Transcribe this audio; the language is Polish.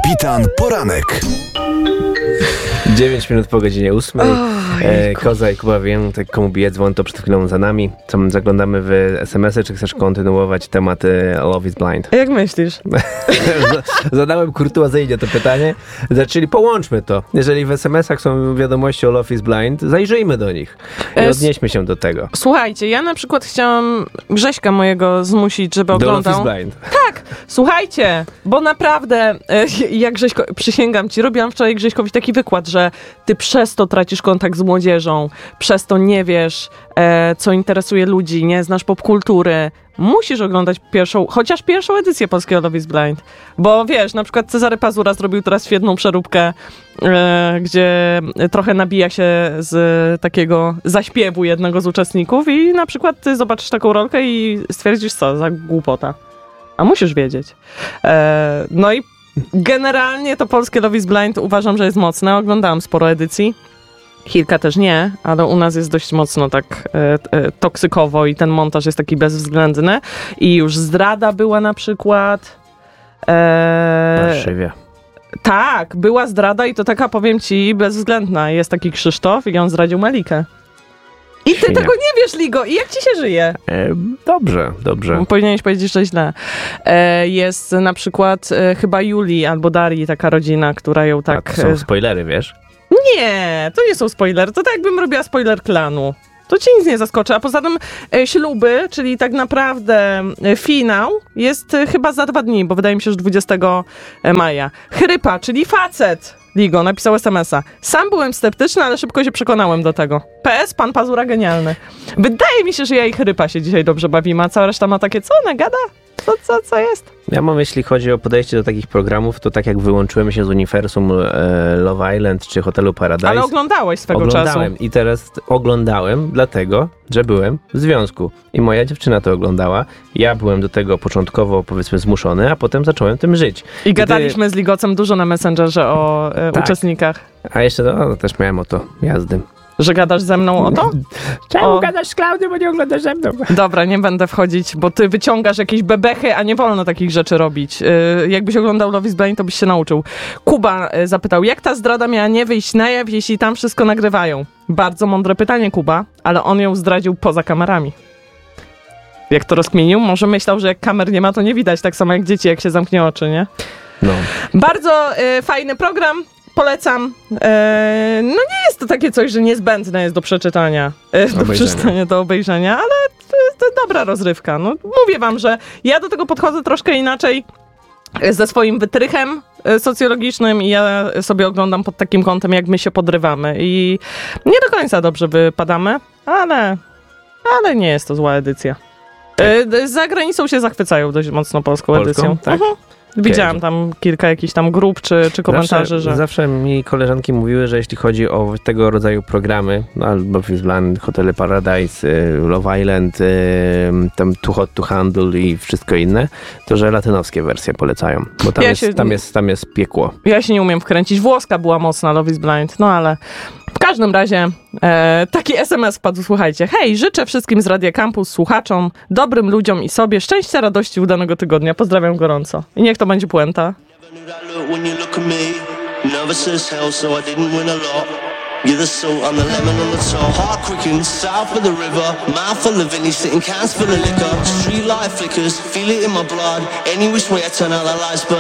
Kapitan Poranek. 9 minut po godzinie 8. Koza i Kuba wiem, tak komu bije dzwon, to przed chwilą za nami. Co, zaglądamy w SMS-y, czy chcesz kontynuować temat Love is Blind? Jak myślisz? Zadałem kurtuazyjnie to pytanie. Czyli połączmy to. Jeżeli w SMS-ach są wiadomości o Love is Blind, zajrzyjmy do nich i odnieśmy się do tego. Słuchajcie, ja na przykład chciałam Grześka mojego zmusić, żeby Do oglądał. Love is Blind. Tak, słuchajcie, bo naprawdę, jak Grześko, przysięgam ci, robiłam wczoraj Grześkowi taki wykład, że ty przez to tracisz kontakt z młodzieżą, przez to nie wiesz, co interesuje ludzi, nie znasz popkultury. Musisz oglądać chociaż pierwszą edycję polskiego Love is Blind. Bo wiesz, na przykład Cezary Pazura zrobił teraz świetną przeróbkę, gdzie trochę nabija się z takiego zaśpiewu jednego z uczestników i na przykład ty zobaczysz taką rolkę i stwierdzisz, co za głupota. A musisz wiedzieć. No i generalnie to polskie Love is Blind uważam, że jest mocne. Oglądałam sporo edycji. Kilka też nie, ale u nas jest dość mocno tak toksykowo i ten montaż jest taki bezwzględny. I już zdrada była na przykład. Warszywie. Tak, była zdrada i to taka, powiem ci, bezwzględna. Jest taki Krzysztof i on zdradził Malikę. I ty Świnia. tego nie wiesz, Ligo. I jak ci się żyje? Dobrze. Powinieneś powiedzieć, że źle. Jest na przykład chyba Julii albo Darii, taka rodzina, która ją tak... A to są spoilery, wiesz? Nie, to nie są spoilery. To tak jakbym robiła spoiler klanu. To ci nic nie zaskoczy. A poza tym śluby, czyli tak naprawdę finał jest chyba za 2 dni, bo wydaje mi się, że 20 maja. Chrypa, czyli facet, Ligo, napisał SMS-a. Sam byłem sceptyczny, ale szybko się przekonałem do tego. PS, pan Pazura genialny. Wydaje mi się, że ja i Chrypa się dzisiaj dobrze bawimy, a cała reszta ma takie, co ona gada? Co jest? Ja mam, jeśli chodzi o podejście do takich programów, to tak jak wyłączyłem się z uniwersum Love Island czy Hotelu Paradise. Ale oglądałeś swego czasu. I teraz oglądałem dlatego, że byłem w związku. I moja dziewczyna to oglądała. Ja byłem do tego początkowo, powiedzmy, zmuszony, a potem zacząłem tym żyć. I gadaliśmy z Ligocem dużo na Messengerze o uczestnikach. A jeszcze też miałem o to jazdy. Że gadasz ze mną o to? Czemu gadasz z Klaudią, bo nie oglądasz ze mną? Dobra, nie będę wchodzić, bo ty wyciągasz jakieś bebechy, a nie wolno takich rzeczy robić. Jakbyś oglądał Love is Blind, to byś się nauczył. Kuba zapytał, jak ta zdrada miała nie wyjść na jaw, jeśli tam wszystko nagrywają? Bardzo mądre pytanie, Kuba, ale on ją zdradził poza kamerami. Jak to rozkminił? Może myślał, że jak kamer nie ma, to nie widać, tak samo jak dzieci, jak się zamknie oczy, nie? No. Bardzo fajny program. Polecam. No nie jest to takie coś, że niezbędne jest do przeczytania. Do obejrzenia, ale to dobra rozrywka. No, mówię wam, że ja do tego podchodzę troszkę inaczej ze swoim wytrychem socjologicznym i ja sobie oglądam pod takim kątem, jak my się podrywamy. I nie do końca dobrze wypadamy, ale nie jest to zła edycja. Za granicą się zachwycają dość mocno polską edycją. Tak? Widziałam tam kilka jakichś tam grup czy komentarzy, że... Zawsze mi koleżanki mówiły, że jeśli chodzi o tego rodzaju programy, Love is Blind, Hotele Paradise, Love Island, tam Too Hot to Handle i wszystko inne, to że latynowskie wersje polecają, bo tam jest piekło. Ja się nie umiem wkręcić. Włoska była mocna, Love is Blind, no ale... W każdym razie taki SMS wpadł, słuchajcie. Hej, życzę wszystkim z Radia Campus, słuchaczom, dobrym ludziom i sobie szczęścia, radości udanego tygodnia. Pozdrawiam gorąco. I niech to będzie puenta. You're the salt, I'm the lemon on the top. Heart quickens, south of the river. Mouthful of Vinny, sitting cans full of liquor. Street light flickers, feel it in my blood. Any which way I turn out, the lights burn.